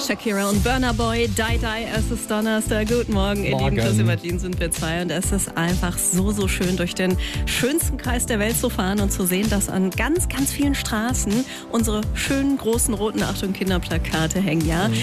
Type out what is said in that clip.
Shakira und Burna Boy, Die Die, es ist Donnerstag. Guten Morgen, ihr Lieben. Chrissy Martin sind wir zwei und es ist einfach so schön, durch den schönsten Kreis der Welt zu fahren und zu sehen, dass an ganz vielen Straßen unsere schönen großen roten Achtung Kinderplakate hängen, ja.